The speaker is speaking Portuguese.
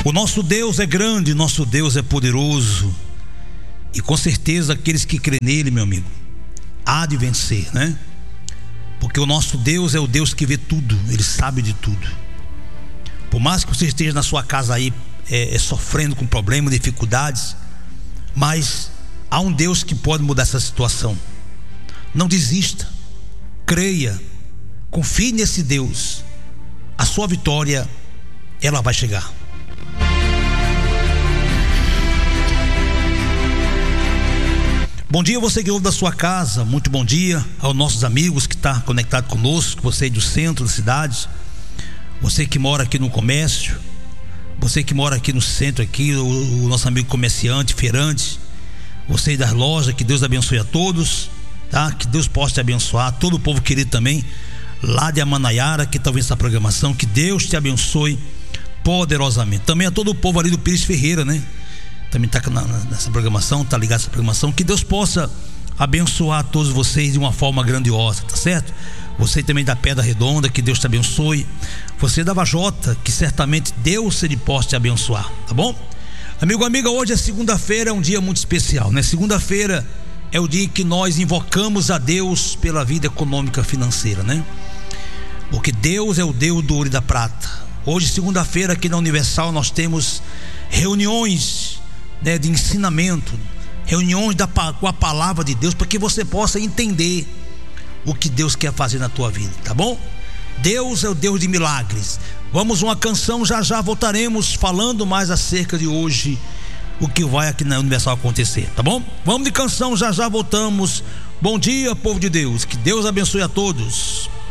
O nosso Deus é grande, nosso Deus é poderoso. E com certeza aqueles que crêem nele, meu amigo, há de vencer, né? Porque o nosso Deus é o Deus que vê tudo, Ele sabe de tudo. Por mais que você esteja na sua casa aí sofrendo com problemas, dificuldades, mas há um Deus que pode mudar essa situação. Não desista, creia, confie nesse Deus. A sua vitória, ela vai chegar. Bom dia você que ouve da sua casa, muito bom dia aos nossos amigos que estão conectados conosco, você do centro da cidade, você que mora aqui no comércio, você que mora aqui no centro aqui, o nosso amigo comerciante, feirante, você das lojas, que Deus abençoe a todos, tá? Que Deus possa te abençoar, todo o povo querido também, lá de Amanaiara, que está vendo essa programação, que Deus te abençoe poderosamente. Também a todo o povo ali do Pires Ferreira, né? Também está nessa programação, está ligado nessa programação. Que Deus possa abençoar todos vocês de uma forma grandiosa, tá certo? Você também da Pedra Redonda, que Deus te abençoe. Você da Vajota, que certamente Deus se possa te abençoar, tá bom? Amigo, amiga, hoje é segunda-feira, é um dia muito especial, né? Segunda-feira é o dia em que nós invocamos a Deus pela vida econômica financeira, né? Porque Deus é o Deus do ouro e da prata. Hoje, segunda-feira, aqui na Universal, nós temos reuniões, né, de ensinamento, reuniões com a palavra de Deus, para que você possa entender o que Deus quer fazer na tua vida, tá bom? Deus é o Deus de milagres. Vamos uma canção, já voltaremos falando mais acerca de hoje, o que vai aqui na Universal acontecer, tá bom? Vamos de canção, já voltamos. Bom dia, povo de Deus, que Deus abençoe a todos.